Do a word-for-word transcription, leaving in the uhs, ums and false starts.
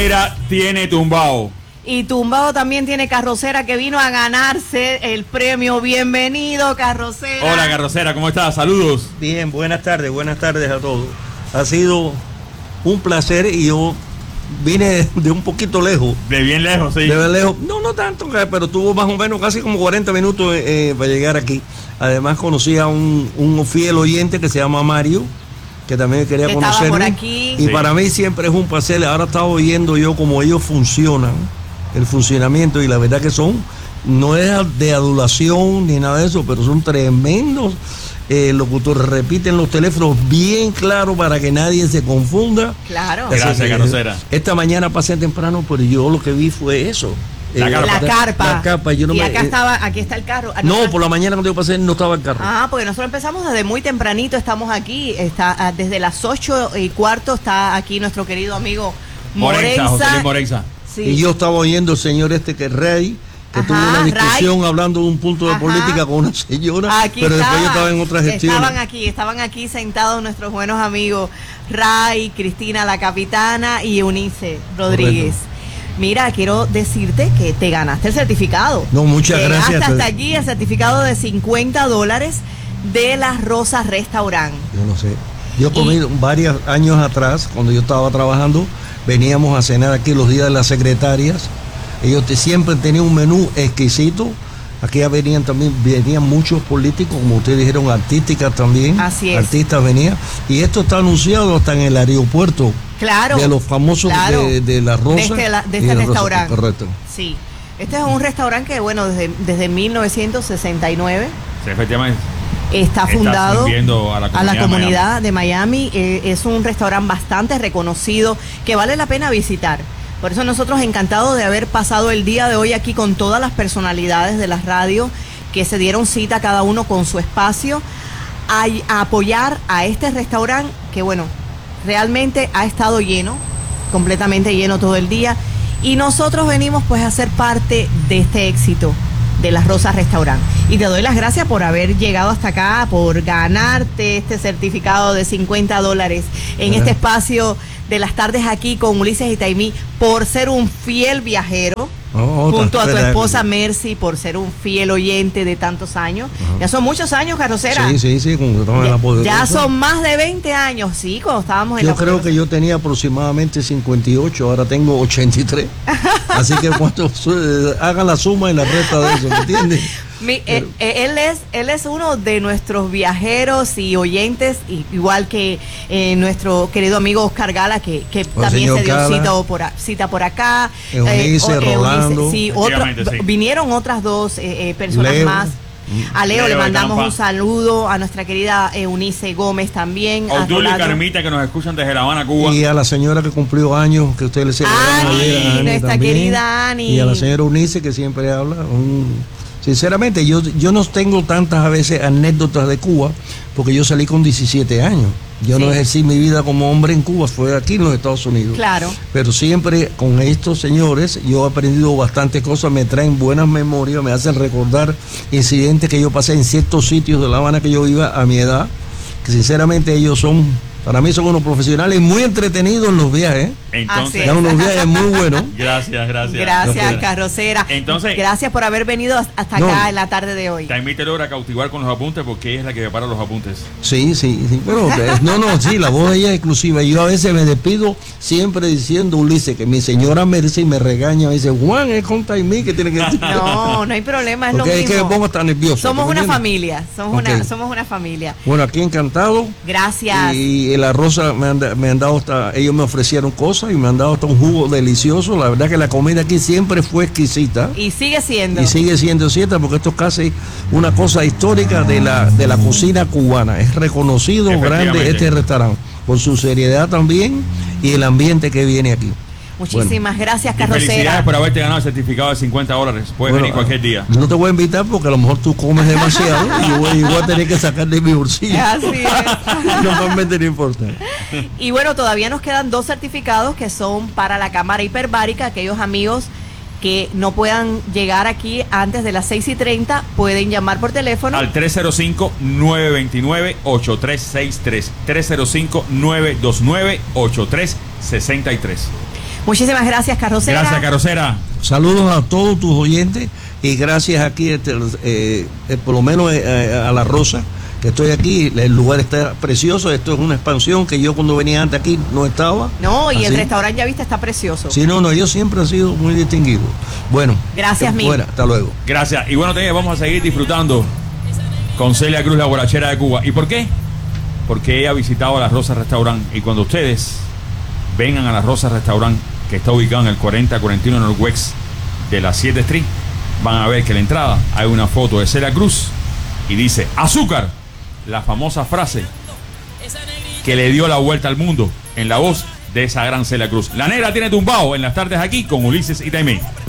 Tiene tumbao. Y tumbao también tiene Carrocera, que vino a ganarse el premio. Bienvenido, Carrocera. Hola, Carrocera, ¿cómo estás? Saludos. Bien, buenas tardes, buenas tardes a todos. Ha sido un placer y yo vine de un poquito lejos. De bien lejos, sí. De bien lejos. No, no tanto, pero tuvo más o menos casi como cuarenta minutos eh, para llegar aquí. Además conocí a un, un fiel oyente que se llama Mario, que también quería que conocerlo. Estaba por aquí. Y sí. Para mí siempre es un placer. Ahora estaba oyendo yo cómo ellos funcionan, el funcionamiento, y la verdad que son, no es de adulación ni nada de eso, pero son tremendos eh, locutores. Repiten los teléfonos bien claro para que nadie se confunda. Claro. Así Gracias, que, Carrocera. Esta mañana pasé temprano, pero yo lo que vi fue eso. La Eh, carpa. La carpa. La carpa. Yo no y me, acá eh, estaba, aquí está el carro. Ah, No, no, por la mañana cuando yo pasé no estaba el carro. Ah, porque nosotros empezamos desde muy tempranito, estamos aquí, está ah, desde las ocho y cuarto está aquí nuestro querido amigo Morenza, José Luis Morenza. Sí. Y yo estaba oyendo al señor este que es Rey, que Ajá, tuvo una discusión Ray. hablando de un punto de Ajá. política con una señora, Aquí pero después estaba, yo estaba en otras gestiones. Estaban aquí, estaban aquí sentados nuestros buenos amigos Ray, Cristina la capitana y Eunice Rodríguez. Correcto. Mira, quiero decirte que te ganaste el certificado. No, muchas Llegaste gracias. hasta allí el certificado de cincuenta dólares de Las Rosas Restaurant. Yo no sé. Yo he comido varios años atrás, cuando yo estaba trabajando, veníamos a cenar aquí los días de las secretarias. Ellos te, siempre tenían un menú exquisito. Aquí ya venían también, venían muchos políticos, como ustedes dijeron, artísticas también. Así es. Artistas venían. Y esto está anunciado hasta en el aeropuerto. Claro. De los famosos claro. de, de La Rosa. De este, la- de y este La Rosa, restaurante. correcto. Sí. Este es un restaurante que, bueno, desde, desde mil novecientos sesenta y nueve Sí, efectivamente. está Está fundado sirviendo a la a comunidad, la de comunidad de Miami. Eh, es un restaurante bastante reconocido que vale la pena visitar. Por eso nosotros encantados de haber pasado el día de hoy aquí con todas las personalidades de las radios que se dieron cita cada uno con su espacio a, a apoyar a este restaurante que, bueno, realmente ha estado lleno, completamente lleno todo el día, y nosotros venimos pues a ser parte de este éxito de Las Rosas Restaurant. Y te doy las gracias por haber llegado hasta acá, por ganarte este certificado de cincuenta dólares en Ajá. este espacio de las tardes aquí con Ulises y Taimí, por ser un fiel viajero. Oh, Junto a tu verdad. esposa Mercy, por ser un fiel oyente de tantos años. Ajá. Ya son muchos años, Carrocera. Sí, sí, sí, cuando estaba en Ya, la poderosa. ya son más de veinte años, sí, cuando estábamos en Yo la creo Poderosa. que yo tenía aproximadamente cincuenta y ocho, ahora tengo ochenta y tres. Así que cuando eh, hagan la suma y la resta de eso, ¿me entiendes? Mi- eh, eh, él es él es uno de nuestros viajeros y oyentes, y- igual que eh, nuestro querido amigo Oscar Gala, que, que también señor se dio Gala. cita por, a- cita por acá. Eunice, o- Rolando. sí, otra- Efectivamente, sí. vinieron otras dos eh, eh, personas Leo. más. A Leo, Leo le de mandamos Tampa. un saludo, a nuestra querida Eunice Gómez también. a Obdulio y Rolando. Carmita, que nos escuchan desde La Habana, Cuba. Y a la señora que cumplió años, que ustedes le celebraron Ani, ayer, a Ani nuestra también. querida Ani. Y a la señora Eunice, que siempre habla. un- Sinceramente, yo, yo no tengo tantas a veces anécdotas de Cuba, porque yo salí con diecisiete años. Yo Sí. no ejercí mi vida como hombre en Cuba, fue aquí en los Estados Unidos. Claro. Pero siempre con estos señores yo he aprendido bastantes cosas, me traen buenas memorias, me hacen recordar incidentes que yo pasé en ciertos sitios de La Habana que yo iba a mi edad, que sinceramente ellos son, para mí son unos profesionales muy entretenidos en los viajes. ¿eh? Así Entonces, es. Dan unos viajes muy buenos. gracias, gracias. Gracias, Gracias. Carrocera. Entonces- gracias por haber venido hasta No. acá en la tarde de hoy. Taimí te logra cautivar con los apuntes porque ella es la que prepara los apuntes. Sí, sí, sí, pero eh, no, no, sí, la voz de ella es exclusiva. Yo a veces me despido siempre diciendo, Ulises, que mi señora Mercy me regaña, me dice, Juan, es con Taimí que tiene que decir. No, no hay problema, es Porque lo es que me mismo. pongo tan nervioso. Somos ¿tú me una entiendes? familia, somos Ok. una, somos una familia. Bueno, aquí encantado. Gracias. Y la Rosa me han, da- me han dado hasta, ellos me ofrecieron cosas y me han dado hasta un jugo delicioso. La verdad que la comida aquí siempre fue exquisita. Y sigue siendo. Y sigue siendo cierta porque esto es casi una cosa histórica de la, de la cocina cubana. Es reconocido Efectivamente. grande este restaurante por su seriedad también y el ambiente que viene aquí. Muchísimas gracias, Y felicidades Carrocera. por haberte ganado el certificado de cincuenta dólares. Puedes Bueno, venir cualquier día. No te voy a invitar porque a lo mejor tú comes demasiado y yo voy, yo voy a tener que sacar de mi bolsillo. Así es. Normalmente no importa. Y bueno, todavía nos quedan dos certificados que son para la cámara hiperbárica. Aquellos amigos que no puedan llegar aquí antes de las seis y treinta pueden llamar por teléfono. Al tres cero cinco, nueve dos nueve, ocho tres seis tres. tres cero cinco, nueve dos nueve, ocho tres seis tres. Muchísimas gracias, Carrocera. Gracias, Carrocera. Saludos a todos tus oyentes y gracias aquí, este, eh, eh, por lo menos eh, a La Rosa, que estoy aquí. El lugar está precioso. Esto es una expansión que yo cuando venía antes aquí no estaba. No, y Así. el restaurante, ya viste, está precioso. Sí, no, no, ellos siempre han sido muy distinguidos. Bueno. Gracias, mil. Fuera, hasta luego. Gracias. Y bueno, te, vamos a seguir disfrutando con Celia Cruz, la borrachera de Cuba. ¿Y por qué? Porque ella ha visitado a La Rosa Restaurant. Y cuando ustedes vengan a La Rosa Restaurant, que está ubicado en el cuarenta cuarenta y uno Northwest de la siete Street, van a ver que en la entrada hay una foto de Celia Cruz y dice azúcar, la famosa frase que le dio la vuelta al mundo en la voz de esa gran Celia Cruz. La negra tiene tumbado en las tardes aquí con Ulises y Taimé.